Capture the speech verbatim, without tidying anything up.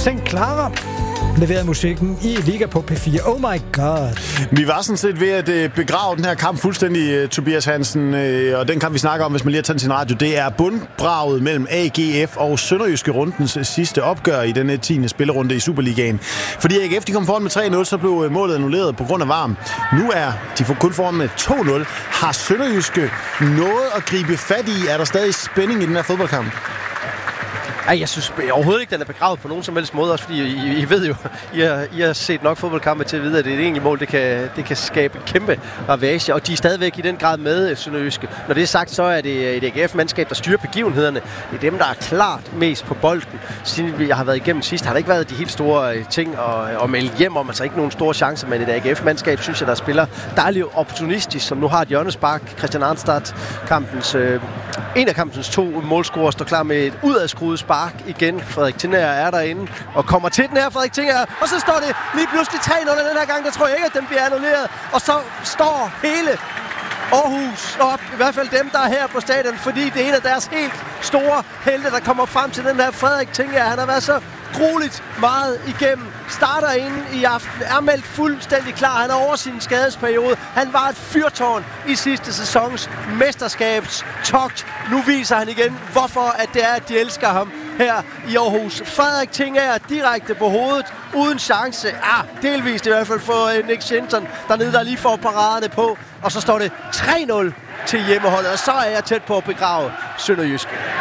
procent klarere leverede musikken i Liga på P fire. Oh my god. Vi var sådan set ved at begrave den her kamp fuldstændig, Tobias Hansen, og den kamp, vi snakker om, hvis man lige har tændt sin radio, det er bundbraget mellem A G F og Sønderjyske rundens sidste opgør i denne tiende spillerunde i Superligaen. Fordi A G F de kom foran med tre nul, så blev målet annulleret på grund af varm. Nu er de kun foran med to nul. Har Sønderjyske noget at gribe fat i? Er der stadig spænding i den her fodboldkamp? Ej, jeg synes overhovedet ikke, den er begravet på nogen som helst måde, også fordi I, I ved jo, I har, I har set nok fodboldkampe til at vide, at det er et egentligt mål, det kan, det kan skabe et kæmpe ravage, og de er stadigvæk i den grad med Sønderjyske. Når det er sagt, så er det et A G F-mandskab, der styrer begivenhederne. Det er dem, der er klart mest på bolden. Siden jeg har været igennem sidst, har der ikke været de helt store ting at, at melde hjem om, altså ikke nogen store chancer, men et A G F-mandskab, synes jeg, der spiller dejligt opportunistisk, som nu har et hjørnespark. Christian Arnstad, kampens, øh, en af kampens to målscorer, står klar med et udadskruet spark igen. Frederik Tinnager er derinde og kommer til den her, Frederik Tinnager, og så står det lige pludselig tre nul den her gang. Der tror jeg ikke, at den bliver annulleret. Og så står hele Aarhus op, i hvert fald dem, der er her på stadion, fordi det er en af deres helt store helte, der kommer frem til den her Frederik Tinnager. Han har været så grueligt meget igennem. Starter inde i aften, er meldt fuldstændig klar. Han er over sin skadesperiode. Han var et fyrtårn i sidste sæsons mesterskabstogt. Nu viser han igen, hvorfor at det er, at de elsker ham her i Aarhus. Frederik Tingager direkte på hovedet, uden chance. Ah, delvist i hvert fald for Nick Shinton dernede, der lige får paraderne på. Og så står det tre nul til hjemmeholdet, og så er jeg tæt på at begrave Sønderjyske.